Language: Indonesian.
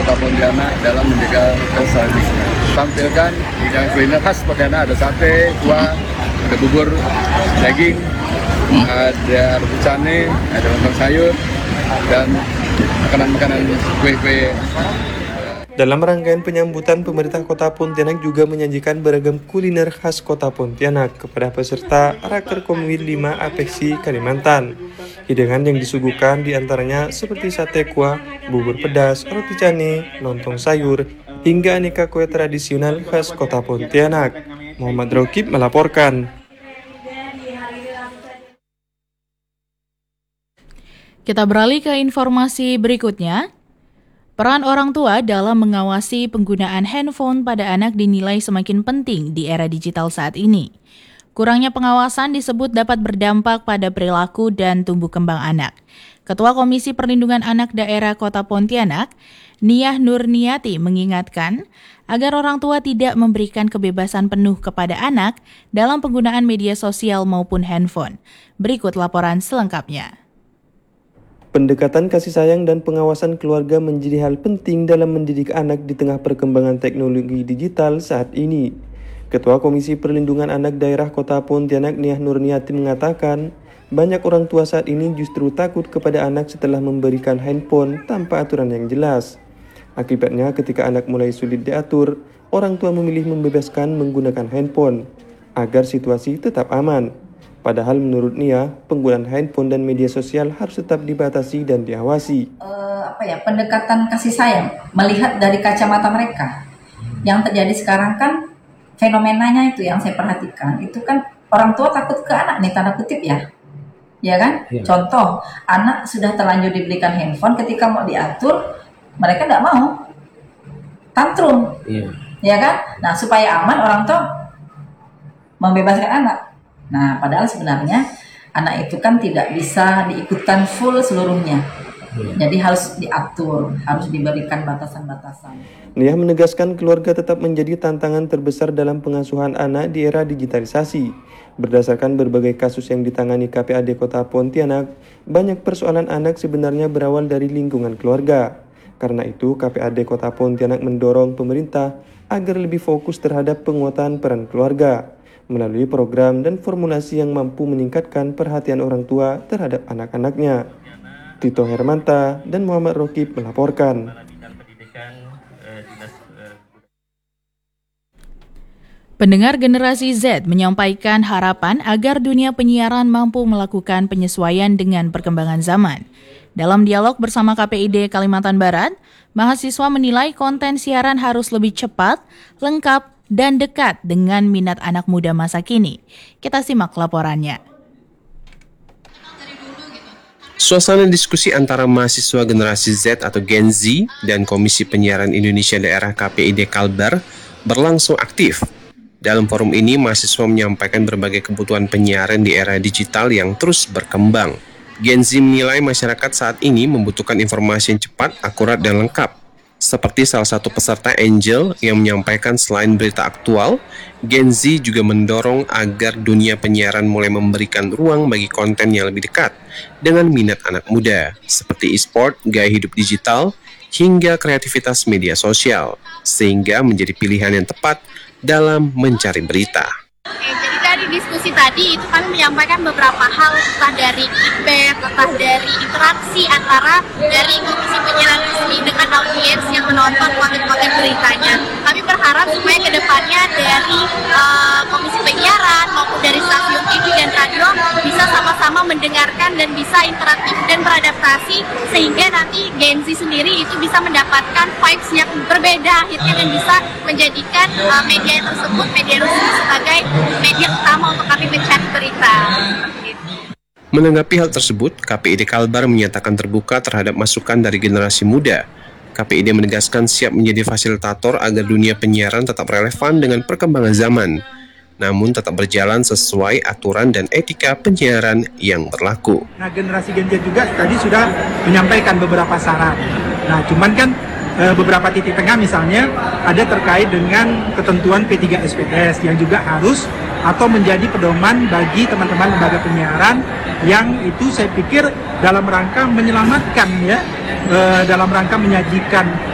Kota Pontianak dalam menjaga kelestarian. Tampilkan hidangan kuliner khas Pontianak, ada sate, kuah, ada bubur daging, ada rebus cane, ada lontong sayur, dan makanan-makanan kue-kue. Dalam rangkaian penyambutan, pemerintah Kota Pontianak juga menyajikan beragam kuliner khas Kota Pontianak kepada peserta Raker Komwil 5 Apeksi Kalimantan. Hidangan yang disuguhkan diantaranya seperti sate kuah, bubur pedas, roti cane, lontong sayur, hingga aneka kue tradisional khas Kota Pontianak. Muhammad Rokib melaporkan. Kita beralih ke informasi berikutnya. Peran orang tua dalam mengawasi penggunaan handphone pada anak dinilai semakin penting di era digital saat ini. Kurangnya pengawasan disebut dapat berdampak pada perilaku dan tumbuh kembang anak. Ketua Komisi Perlindungan Anak Daerah Kota Pontianak, Niah Nurniati, mengingatkan agar orang tua tidak memberikan kebebasan penuh kepada anak dalam penggunaan media sosial maupun handphone. Berikut laporan selengkapnya. Pendekatan kasih sayang dan pengawasan keluarga menjadi hal penting dalam mendidik anak di tengah perkembangan teknologi digital saat ini. Ketua Komisi Perlindungan Anak Daerah Kota Pontianak, Niah Nurniati, mengatakan banyak orang tua saat ini justru takut kepada anak setelah memberikan handphone tanpa aturan yang jelas. Akibatnya ketika anak mulai sulit diatur, orang tua memilih membebaskan menggunakan handphone agar situasi tetap aman. Padahal menurut Nia, penggunaan handphone dan media sosial harus tetap dibatasi dan diawasi. Pendekatan kasih sayang, melihat dari kacamata mereka. Yang terjadi sekarang kan fenomenanya itu yang saya perhatikan, itu kan orang tua takut ke anak nih, tanda kutip ya. Ya kan? Ya. Contoh, anak sudah terlanjur diberikan handphone, ketika mau diatur, mereka tidak mau. Tantrum. Ya. Ya kan? Nah, supaya aman, orang tua membebaskan anak. Nah, padahal sebenarnya anak itu kan tidak bisa diikutkan full seluruhnya. Jadi harus diatur, harus diberikan batasan-batasan. Nia menegaskan keluarga tetap menjadi tantangan terbesar dalam pengasuhan anak di era digitalisasi. Berdasarkan berbagai kasus yang ditangani KPAD Kota Pontianak, banyak persoalan anak sebenarnya berawal dari lingkungan keluarga. Karena itu, KPAD Kota Pontianak mendorong pemerintah agar lebih fokus terhadap penguatan peran keluarga melalui program dan formulasi yang mampu meningkatkan perhatian orang tua terhadap anak-anaknya. Tito Hermanta dan Muhammad Rokib melaporkan. Pendengar generasi Z menyampaikan harapan agar dunia penyiaran mampu melakukan penyesuaian dengan perkembangan zaman. Dalam dialog bersama KPID Kalimantan Barat, mahasiswa menilai konten siaran harus lebih cepat, lengkap, dan dekat dengan minat anak muda masa kini. Kita simak laporannya. Suasana diskusi antara mahasiswa generasi Z atau Gen Z dan Komisi Penyiaran Indonesia Daerah KPID Kalbar berlangsung aktif. Dalam forum ini, mahasiswa menyampaikan berbagai kebutuhan penyiaran di era digital yang terus berkembang. Gen Z menilai masyarakat saat ini membutuhkan informasi yang cepat, akurat, dan lengkap. Seperti salah satu peserta Angel yang menyampaikan selain berita aktual, Gen Z juga mendorong agar dunia penyiaran mulai memberikan ruang bagi konten yang lebih dekat dengan minat anak muda, seperti e-sport, gaya hidup digital, hingga kreativitas media sosial, sehingga menjadi pilihan yang tepat dalam mencari berita. Jadi dari diskusi tadi itu kami menyampaikan beberapa hal, entah dari feedback, entah dari interaksi antara dari Komisi Penyiaran resmi dengan audiens yang menonton konten-konten beritanya. Kami berharap supaya kedepannya dari Komisi Penyiaran maupun dari stasiun TV dan radio bisa sama-sama mendengarkan dan bisa interaktif dan beradaptasi, sehingga nanti Gen Z sendiri itu bisa mendapatkan vibes yang berbeda akhirnya dan bisa menjadikan media tersebut, media resmi sebagai media utama untuk kami mencari berita. Menanggapi hal tersebut, KPID Kalbar menyatakan terbuka terhadap masukan dari generasi muda. KPID menegaskan siap menjadi fasilitator agar dunia penyiaran tetap relevan dengan perkembangan zaman, namun tetap berjalan sesuai aturan dan etika penyiaran yang berlaku. Nah, generasi Gen Z juga tadi sudah menyampaikan beberapa saran. Nah, cuman kan beberapa titik tengah misalnya ada terkait dengan ketentuan P3 SPS yang juga harus atau menjadi pedoman bagi teman-teman lembaga penyiaran yang itu saya pikir dalam rangka menyelamatkan ya, dalam rangka menyajikan